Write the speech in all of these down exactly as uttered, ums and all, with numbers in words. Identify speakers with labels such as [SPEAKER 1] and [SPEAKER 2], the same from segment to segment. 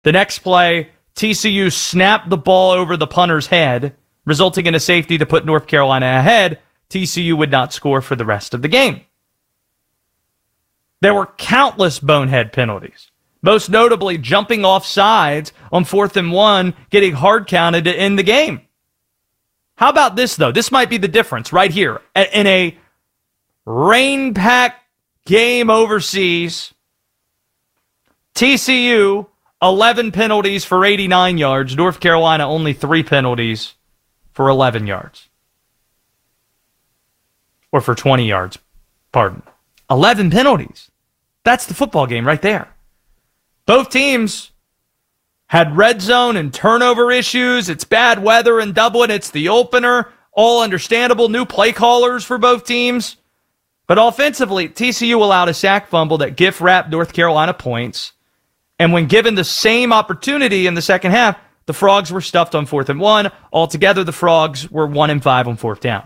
[SPEAKER 1] The next play, T C U snapped the ball over the punter's head, resulting in a safety to put North Carolina ahead. T C U would not score for the rest of the game. There were countless bonehead penalties, most notably jumping off sides on fourth and one, getting hard counted to end the game. How about this, though? This might be the difference right here. In a rain-packed game overseas, T C U, eleven penalties for eighty-nine yards. North Carolina, only three penalties for eleven yards. Or for twenty yards, pardon. eleven penalties. That's the football game right there. Both teams had red zone and turnover issues. It's bad weather in Dublin. It's the opener. All understandable. New play callers for both teams. But offensively, T C U allowed a sack fumble that gift-wrapped North Carolina points. And when given the same opportunity in the second half, the Frogs were stuffed on fourth and one. Altogether, the Frogs were one and five on fourth down.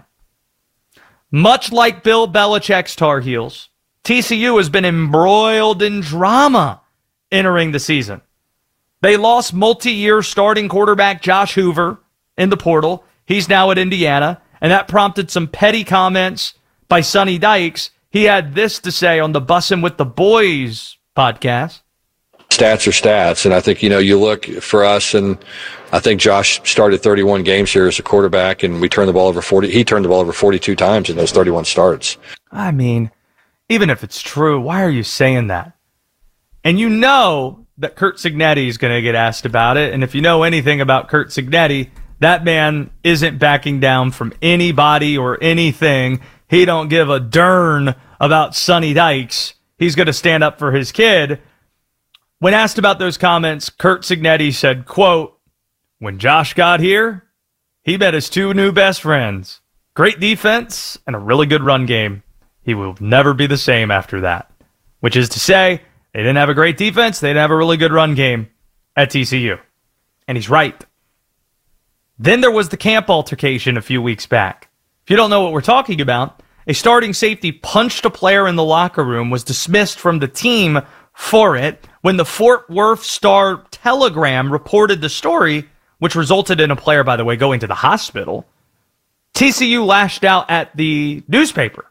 [SPEAKER 1] Much like Bill Belichick's Tar Heels, T C U has been embroiled in drama entering the season. They lost multi-year starting quarterback Josh Hoover in the portal. He's now at Indiana, and that prompted some petty comments by Sonny Dykes. He had this to say on the Bussin' with the Boys podcast.
[SPEAKER 2] Stats are stats, and I think, you know, you look for us, and I think Josh started thirty-one games here as a quarterback, and we turned the ball over forty. He turned the ball over forty-two times in those thirty-one starts.
[SPEAKER 1] I mean, even if it's true, why are you saying that? And you know that Curt Cignetti is going to get asked about it, and if you know anything about Curt Cignetti, that man isn't backing down from anybody or anything. He don't give a darn about Sonny Dykes. He's going to stand up for his kid. When asked about those comments, Curt Cignetti said, quote, "When Josh got here, he met his two new best friends. Great defense and a really good run game. He will never be the same after that." Which is to say, they didn't have a great defense. They didn't have a really good run game at T C U. And he's right. Then there was the camp altercation a few weeks back. If you don't know what we're talking about, a starting safety punched a player in the locker room, was dismissed from the team for it. When the Fort Worth Star-Telegram reported the story, which resulted in a player, by the way, going to the hospital, T C U lashed out at the newspaper,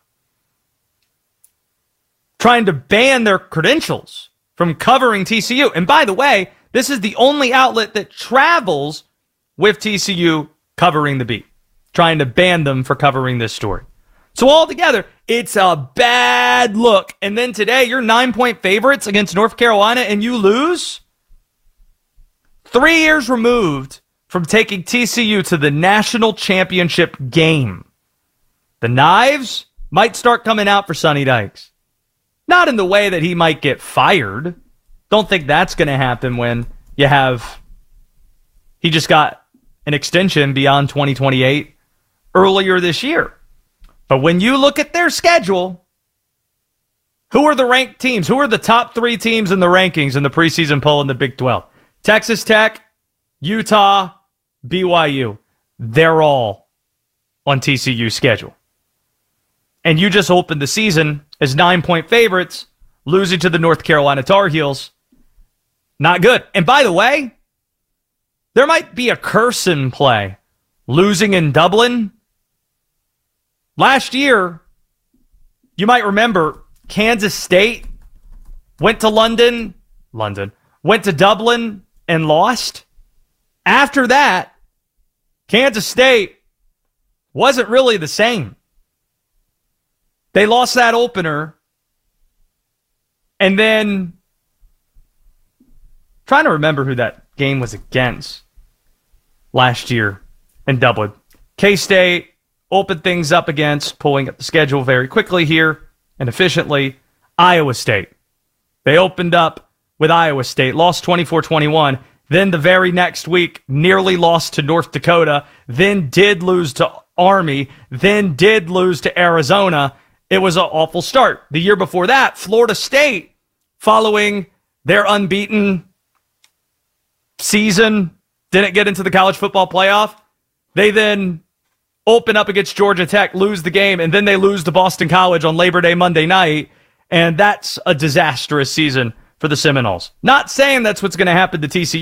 [SPEAKER 1] trying to ban their credentials from covering T C U. And by the way, this is the only outlet that travels with T C U covering the beat, trying to ban them for covering this story. So altogether, it's a bad look. And then today, you're nine-point favorites against North Carolina, and you lose? Three years removed from taking T C U to the national championship game. The knives might start coming out for Sonny Dykes. Not in the way that he might get fired. Don't think that's going to happen when you have... He just got an extension beyond twenty twenty-eight earlier this year. But when you look at their schedule, who are the ranked teams? Who are the top three teams in the rankings in the preseason poll in the Big twelve? Texas Tech, Utah, B Y U. They're all on T C U's schedule. And you just opened the season as nine-point favorites, losing to the North Carolina Tar Heels. Not good. And by the way, there might be a curse in play. Losing in Dublin. Last year, you might remember, Kansas State went to London, London, went to Dublin and lost. After that, Kansas State wasn't really the same. They lost that opener, and then trying to remember who that game was against last year in Dublin. K-State opened things up against, pulling up the schedule very quickly here and efficiently, Iowa State. They opened up with Iowa State, lost twenty-four twenty-one. Then the very next week, nearly lost to North Dakota, then did lose to Army, then did lose to Arizona. It was an awful start. The year before that, Florida State, following their unbeaten season, didn't get into the college football playoff. They then open up against Georgia Tech, lose the game, and then they lose to Boston College on Labor Day Monday night, and that's a disastrous season for the Seminoles. Not saying that's what's going to happen to T C U.